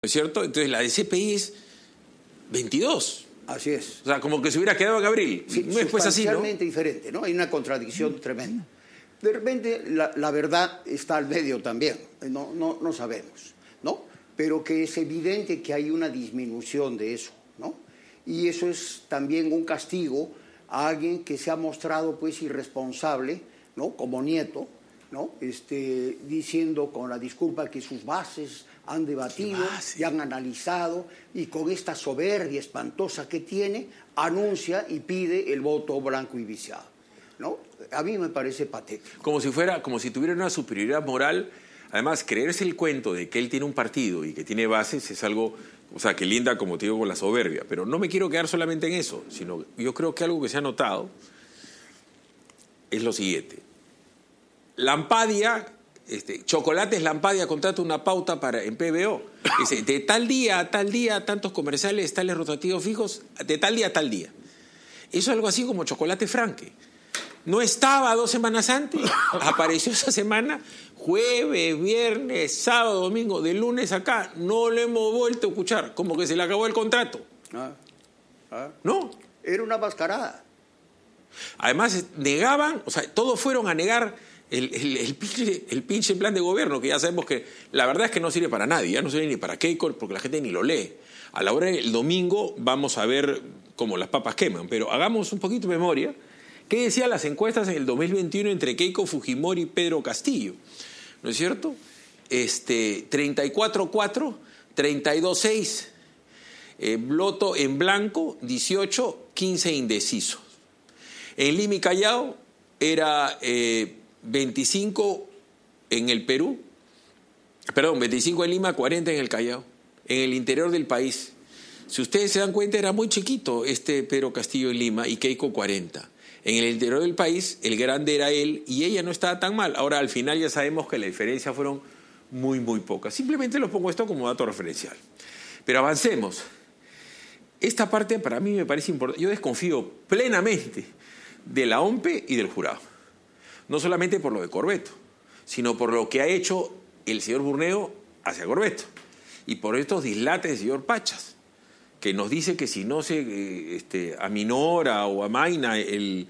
¿no es cierto? Entonces la de CPI es 22. Así es. O sea, como que se hubiera quedado en abril. Sí, no es pues así, ¿no? sustancialmente diferente, ¿no? Hay una contradicción tremenda. De repente la verdad está al medio también, no sabemos, ¿no? Pero que es evidente que hay una disminución de eso, ¿no? Y eso es también un castigo a alguien que se ha mostrado pues irresponsable, ¿no? Como Nieto, ¿no? Diciendo con la disculpa que sus bases han debatido y han analizado, y con esta soberbia espantosa que tiene, anuncia y pide el voto blanco y viciado, ¿no? A mí me parece patético. Como si tuviera una superioridad moral. Además, creerse el cuento de que él tiene un partido y que tiene bases es algo, o sea, que linda, como te digo, con la soberbia. Pero no me quiero quedar solamente en eso, sino yo creo que algo que se ha notado es lo siguiente. Lampadia, Chocolates Lampadia contrata una pauta en PBO. Dice, de tal día a tal día, tantos comerciales, tales rotativos fijos, de tal día a tal día. Eso es algo así como Chocolate Franque. No estaba 2 semanas antes, apareció esa semana, jueves, viernes, sábado, domingo, de lunes acá, no lo hemos vuelto a escuchar, como que se le acabó el contrato. ¿No? Era una mascarada. Además, negaban, o sea, todos fueron a negar el pinche plan de gobierno, que ya sabemos que la verdad es que no sirve para nadie, ya no sirve ni para Keiko, porque la gente ni lo lee. A la hora del domingo vamos a ver cómo las papas queman, pero hagamos un poquito de memoria. ¿Qué decían las encuestas en el 2021 entre Keiko Fujimori y Pedro Castillo? ¿No es cierto? 34-4, 32-6. Voto en blanco, 18, 15 indecisos. En Lima y Callao era 25 en el Perú, 25 en Lima, 40 en el Callao. En el interior del país, si ustedes se dan cuenta, era muy chiquito Pedro Castillo en Lima y Keiko 40. En el interior del país, el grande era él y ella no estaba tan mal. Ahora, al final ya sabemos que la diferencia fueron muy, muy pocas. Simplemente lo pongo esto como dato referencial. Pero avancemos. Esta parte para mí me parece importante. Yo desconfío plenamente de la OMPE y del jurado. No solamente por lo de Corbeto, sino por lo que ha hecho el señor Burneo hacia Corbeto. Y por estos dislates del señor Pachas, que nos dice que si no se aminora o amaina el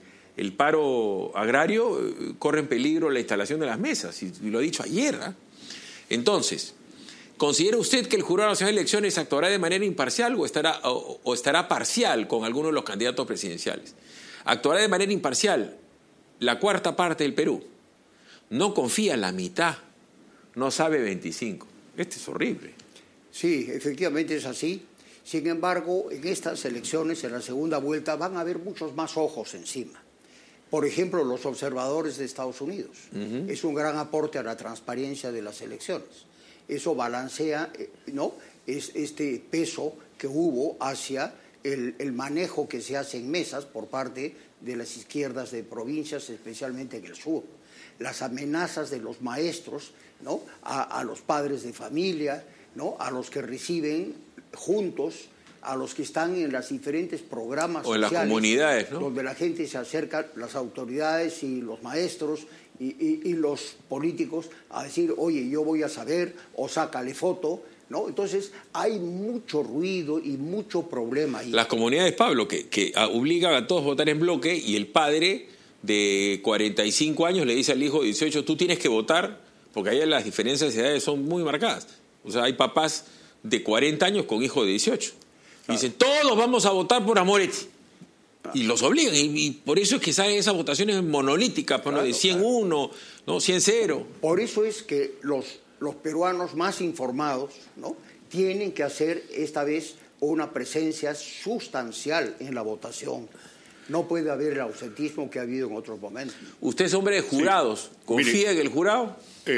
paro agrario, corre en peligro la instalación de las mesas. Y lo ha dicho ayer. Entonces, ¿considera usted que el Jurado Nacional de Elecciones actuará de manera imparcial o estará parcial con alguno de los candidatos presidenciales? Actuará de manera imparcial la cuarta parte del Perú. No confía en la mitad, no sabe 25. Es horrible. Sí, efectivamente es así. Sin embargo, en estas elecciones, en la segunda vuelta, van a haber muchos más ojos encima. Por ejemplo, los observadores de Estados Unidos. Es un gran aporte a la transparencia de las elecciones. Eso balancea, ¿no? Este peso que hubo hacia el manejo que se hace en mesas por parte de las izquierdas de provincias, especialmente en el sur. Las amenazas de los maestros, ¿no? A los padres de familia, ¿no? A los que reciben juntos, a los que están en los diferentes programas o en sociales, las comunidades, ¿no? Donde la gente se acerca, las autoridades y los maestros y los políticos, a decir, oye, yo voy a saber, o sácale foto, ¿no? Entonces hay mucho ruido y mucho problema ahí. Las comunidades, Pablo, que obligan a todos a votar en bloque, y el padre de 45 años le dice al hijo de 18, tú tienes que votar, porque allá las diferencias de edades son muy marcadas. O sea, hay papás de 40 años con hijos de 18. Y dicen, todos vamos a votar por Amoretti. Y los obligan. Y por eso es que salen esas votaciones monolíticas, ¿no? De 100-1, ¿no? 100-0. Por eso es que los peruanos más informados, ¿no? Tienen que hacer esta vez una presencia sustancial en la votación. No puede haber el ausentismo que ha habido en otros momentos. Usted es hombre de jurados. Sí. ¿Confía en el jurado?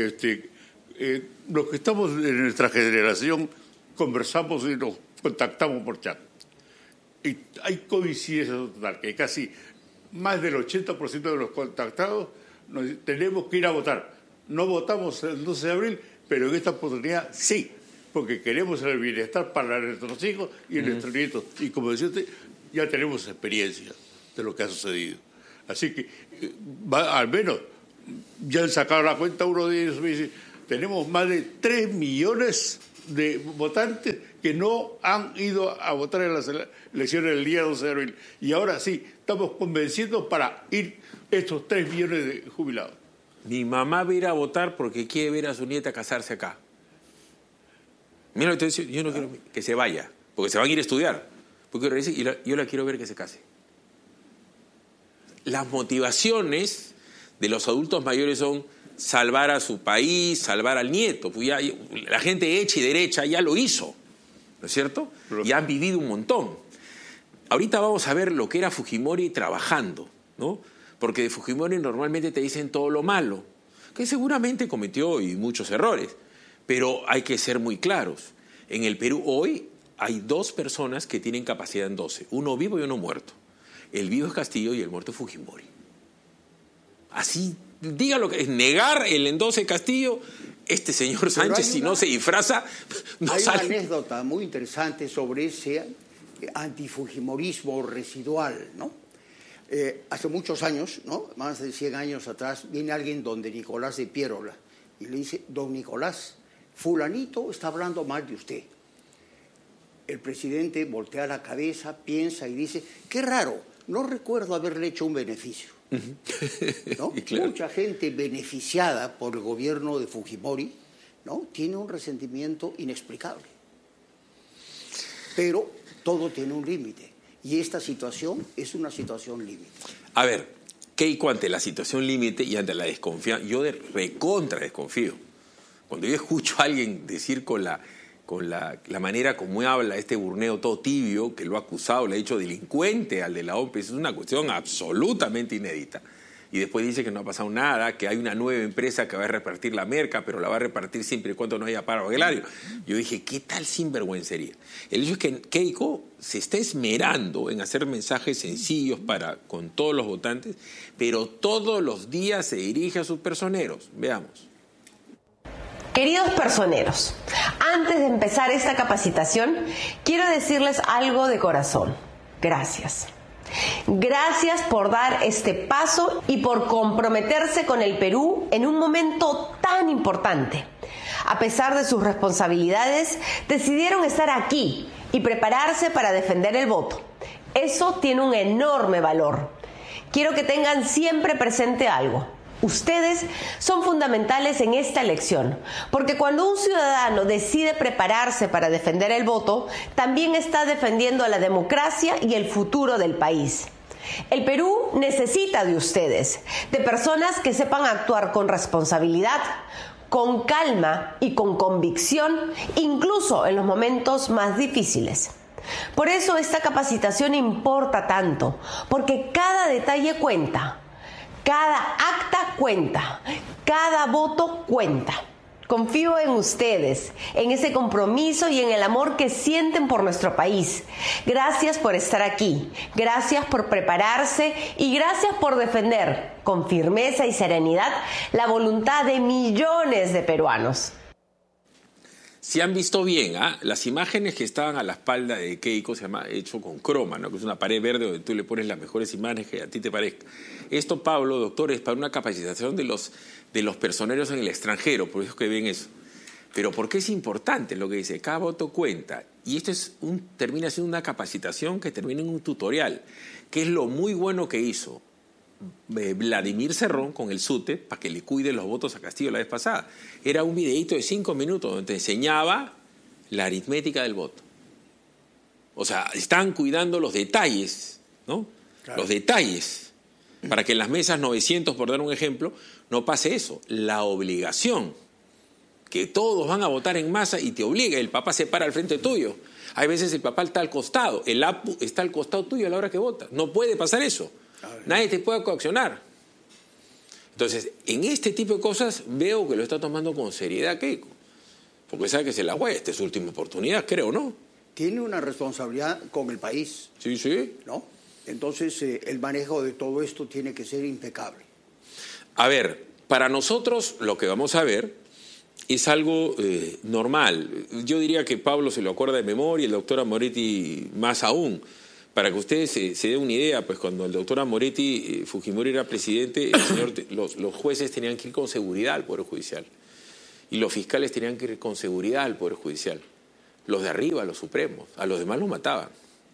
Los que estamos en nuestra generación conversamos y nos contactamos por chat. Y hay coincidencia total, que casi más del 80% de los contactados tenemos que ir a votar. No votamos el 12 de abril, pero en esta oportunidad sí, porque queremos el bienestar para nuestros hijos y nuestros nietos. Y como decía usted, ya tenemos experiencia de lo que ha sucedido. Así que, al menos, ya han sacado la cuenta, uno de ellos me dice, tenemos más de 3 millones de votantes que no han ido a votar en las elecciones del día 12 de abril. Y ahora sí, estamos convenciendo para ir estos 3 millones de jubilados. Mi mamá va a ir a votar porque quiere ver a su nieta casarse acá. Mira lo que te digo, yo no quiero que se vaya, porque se van a ir a estudiar. Porque yo la quiero ver que se case. Las motivaciones de los adultos mayores son salvar a su país, salvar al nieto. Pues ya, la gente hecha y derecha ya lo hizo, ¿no es cierto? Y han vivido un montón. Ahorita vamos a ver lo que era Fujimori trabajando, ¿no? Porque de Fujimori normalmente te dicen todo lo malo, que seguramente cometió y muchos errores, pero hay que ser muy claros. En el Perú hoy hay 2 personas que tienen capacidad en 12, uno vivo y uno muerto. El vivo es Castillo y el muerto es Fujimori. Así, diga lo que es, negar el en 12 Castillo, este señor Sánchez, si no se disfraza, no hay sale. Hay una anécdota muy interesante sobre ese antifujimorismo residual, ¿no? Hace muchos años, ¿no? Más de 100 años atrás, viene alguien donde Nicolás de Piérola y le dice: don Nicolás, fulanito está hablando mal de usted. El presidente voltea la cabeza, piensa y dice: qué raro, no recuerdo haberle hecho un beneficio. ¿No? Claro. Mucha gente beneficiada por el gobierno de Fujimori, ¿no? Tiene un resentimiento inexplicable. Pero todo tiene un límite. Y esta situación es una situación límite. A ver, Keiko, ante la situación límite y ante la desconfianza, yo de recontra desconfío. Cuando yo escucho a alguien decir con la manera como habla este Burneo todo tibio, que lo ha acusado, le ha dicho delincuente al de la OMP, es una cuestión absolutamente inédita. Y después dice que no ha pasado nada, que hay una nueva empresa que va a repartir la merca, pero la va a repartir siempre y cuando no haya paro agrario. Yo dije, ¿qué tal sinvergüencería? El hecho es que Keiko se está esmerando en hacer mensajes sencillos con todos los votantes, pero todos los días se dirige a sus personeros. Veamos. Queridos personeros, antes de empezar esta capacitación, quiero decirles algo de corazón. Gracias. Gracias por dar este paso y por comprometerse con el Perú en un momento tan importante. A pesar de sus responsabilidades, decidieron estar aquí y prepararse para defender el voto. Eso tiene un enorme valor. Quiero que tengan siempre presente algo. Ustedes son fundamentales en esta elección, porque cuando un ciudadano decide prepararse para defender el voto, también está defendiendo a la democracia y el futuro del país. El Perú necesita de ustedes, de personas que sepan actuar con responsabilidad, con calma y con convicción, incluso en los momentos más difíciles. Por eso esta capacitación importa tanto, porque cada detalle cuenta. Cada acta cuenta, cada voto cuenta. Confío en ustedes, en ese compromiso y en el amor que sienten por nuestro país. Gracias por estar aquí, gracias por prepararse y gracias por defender con firmeza y serenidad la voluntad de millones de peruanos. Si han visto bien, las imágenes que estaban a la espalda de Keiko se llama hecho con croma, ¿no? Que es una pared verde donde tú le pones las mejores imágenes que a ti te parezca. Esto, Pablo, doctor, es para una capacitación de los personeros en el extranjero, por eso que ven eso. Pero ¿por qué es importante lo que dice? Cada voto cuenta. Y esto termina siendo una capacitación que termina en un tutorial, que es lo muy bueno que hizo Vladimir Cerrón con el SUTE para que le cuide los votos a Castillo la vez pasada. Era un videíto de 5 minutos donde te enseñaba la aritmética del voto. O sea, están cuidando los detalles, ¿no? Claro. Los detalles, para que en las mesas 900, por dar un ejemplo, no pase eso. La obligación, que todos van a votar en masa y te obliga, el papá se para al frente tuyo. Hay veces el papá está al costado, el APU está al costado tuyo a la hora que vota. No puede pasar eso. Nadie te puede coaccionar. Entonces, en este tipo de cosas veo que lo está tomando con seriedad Keiko. Porque sabe que se la juega, esta es su última oportunidad, creo, ¿no? Tiene una responsabilidad con el país. Sí, sí. ¿No? Entonces, el manejo de todo esto tiene que ser impecable. A ver, para nosotros lo que vamos a ver es algo normal. Yo diría que Pablo se lo acuerda de memoria, el doctor Amoretti más aún. Para que ustedes se den una idea, pues cuando el doctor Amoretti, Fujimori era presidente, los jueces tenían que ir con seguridad al Poder Judicial. Y los fiscales tenían que ir con seguridad al Poder Judicial. Los de arriba, los supremos. A los demás los mataban.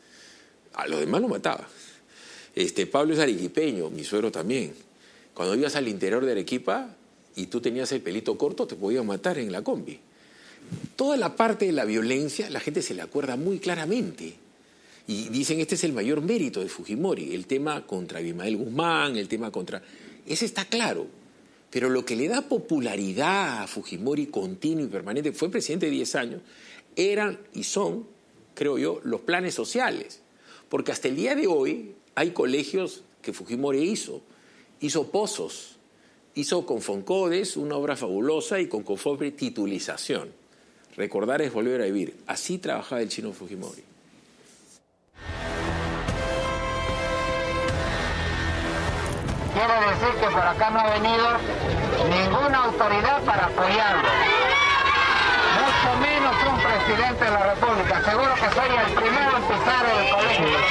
Pablo es arequipeño, mi suegro también. Cuando ibas al interior de Arequipa y tú tenías el pelito corto, te podían matar en la combi. Toda la parte de la violencia, la gente se la acuerda muy claramente. Y dicen, este es el mayor mérito de Fujimori. El tema contra Abimael Guzmán, el tema contra... Ese está claro. Pero lo que le da popularidad a Fujimori continuo y permanente, fue presidente de 10 años, eran y son, creo yo, los planes sociales. Porque hasta el día de hoy hay colegios que Fujimori hizo pozos, hizo con Foncodes una obra fabulosa y con Confopri titulización. Recordar es volver a vivir. Así trabajaba el chino Fujimori. Quiere decir que por acá no ha venido ninguna autoridad para apoyarlo. Mucho menos un presidente de la República. Seguro que soy el primero en pisar el colegio.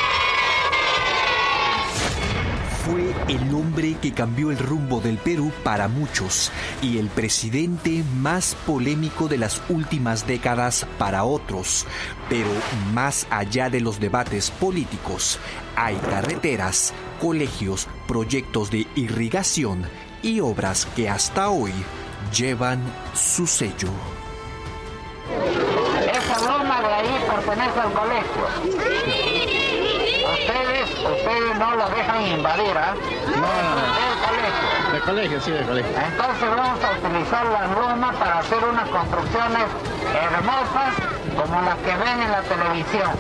Fue el hombre que cambió el rumbo del Perú para muchos y el presidente más polémico de las últimas décadas para otros. Pero más allá de los debates políticos, hay carreteras, colegios, proyectos de irrigación y obras que hasta hoy llevan su sello. Esa loma de ahí pertenece al colegio. Ustedes no lo dejan invadir, ¿ah? No. Del colegio, sí, del colegio. Entonces vamos a utilizar la loma para hacer unas construcciones hermosas como las que ven en la televisión.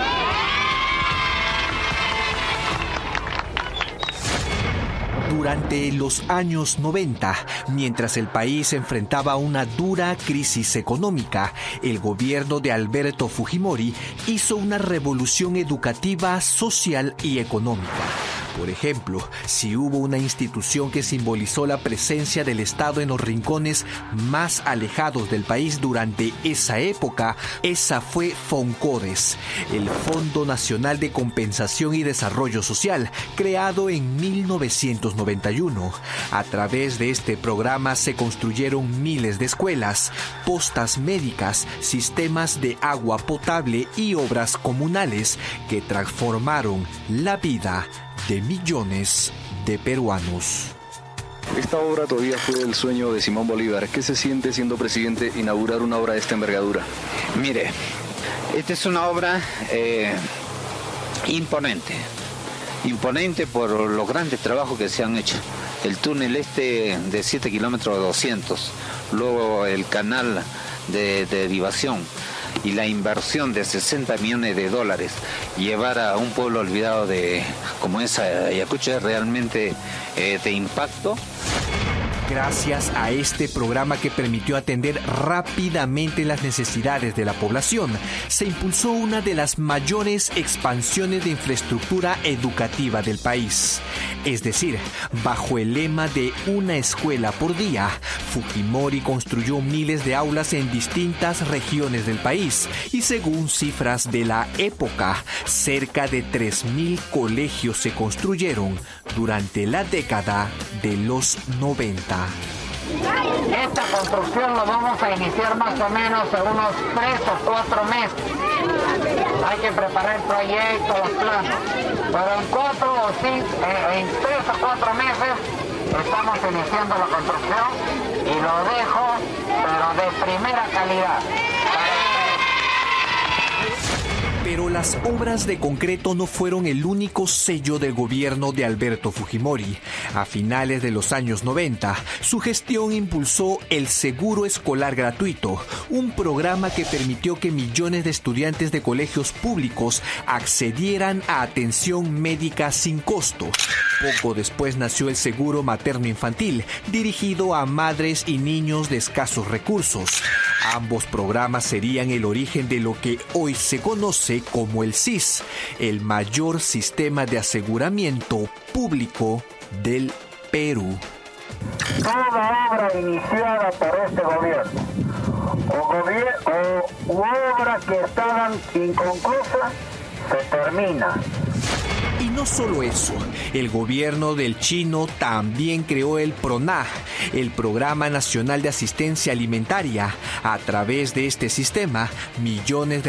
Durante los años 90, mientras el país enfrentaba una dura crisis económica, el gobierno de Alberto Fujimori hizo una revolución educativa, social y económica. Por ejemplo, si hubo una institución que simbolizó la presencia del Estado en los rincones más alejados del país durante esa época, esa fue Foncodes, el Fondo Nacional de Compensación y Desarrollo Social, creado en 1991. A través de este programa se construyeron miles de escuelas, postas médicas, sistemas de agua potable y obras comunales que transformaron la vida de millones de peruanos. Esta obra todavía fue el sueño de Simón Bolívar. ¿Qué se siente siendo presidente inaugurar una obra de esta envergadura? Mire, esta es una obra imponente por los grandes trabajos que se han hecho. El túnel de 7 kilómetros 200, luego el canal de derivación y la inversión de $60 millones, llevar a un pueblo olvidado como es Ayacucho es realmente de impacto. Gracias a este programa que permitió atender rápidamente las necesidades de la población, se impulsó una de las mayores expansiones de infraestructura educativa del país. Es decir, bajo el lema de una escuela por día, Fujimori construyó miles de aulas en distintas regiones del país y según cifras de la época, cerca de 3.000 colegios se construyeron durante la década de los 90. Esta construcción la vamos a iniciar más o menos en unos 3 o 4 meses. Hay que preparar el proyecto, los planos. Pero en 3 o 4 meses estamos iniciando la construcción y lo dejo, pero de primera calidad. Pero las obras de concreto no fueron el único sello del gobierno de Alberto Fujimori. A finales de los años 90, su gestión impulsó el seguro escolar gratuito, un programa que permitió que millones de estudiantes de colegios públicos accedieran a atención médica sin costo. Poco después nació el seguro materno-infantil, dirigido a madres y niños de escasos recursos. Ambos programas serían el origen de lo que hoy se conoce como el SIS, el mayor sistema de aseguramiento público del Perú. Toda obra iniciada por este gobierno o obras que estaban inconclusas se termina. Y no solo eso, el gobierno del chino también creó el PRONAF, el Programa Nacional de Asistencia Alimentaria. A través de este sistema, millones de